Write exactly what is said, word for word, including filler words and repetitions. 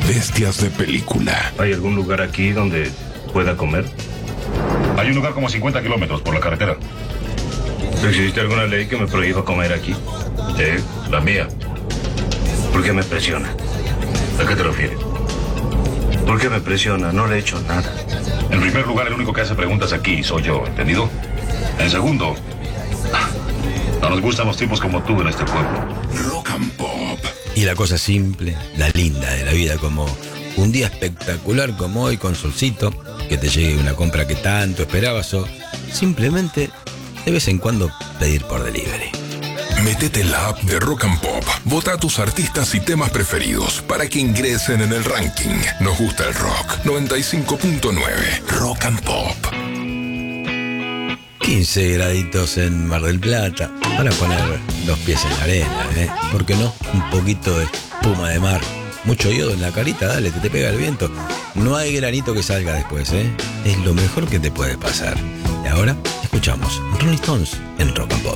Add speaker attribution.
Speaker 1: bestias de película.
Speaker 2: ¿Hay algún lugar aquí donde pueda comer?
Speaker 3: Hay un lugar como cincuenta kilómetros por la carretera.
Speaker 2: ¿Existe alguna ley que me prohíba comer aquí?
Speaker 3: Sí, la mía.
Speaker 2: ¿Por qué me presiona? ¿A qué te refieres? ¿Por qué me presiona? No le he hecho nada.
Speaker 3: En primer lugar, el único que hace preguntas aquí soy yo, ¿entendido? En segundo, no nos gustan los tipos como tú en este pueblo.
Speaker 1: Rock and Pop.
Speaker 4: Y la cosa simple, la linda de la vida, como un día espectacular como hoy con solcito, que te llegue una compra que tanto esperabas, o simplemente de vez en cuando pedir por delivery.
Speaker 1: Métete en la app de Rock and Pop. Vota a tus artistas y temas preferidos para que ingresen en el ranking. Nos gusta el rock. noventa y cinco punto nueve. Rock and Pop.
Speaker 4: quince graditos en Mar del Plata, para poner los pies en la arena, ¿eh? ¿Por qué no? Un poquito de espuma de mar. Mucho yodo en la carita, dale, que te pega el viento. No hay granito que salga después, ¿eh? Es lo mejor que te puede pasar. Y ahora escuchamos Rolling Stones en Rock and Pop.